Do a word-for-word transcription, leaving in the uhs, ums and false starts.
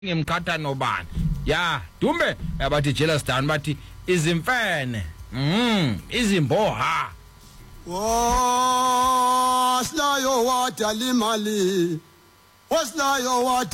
ngimkhatha nobani ya dumbe abathi jealous down bathi izimfene mhm izimboha waslayo wadala imali waslayo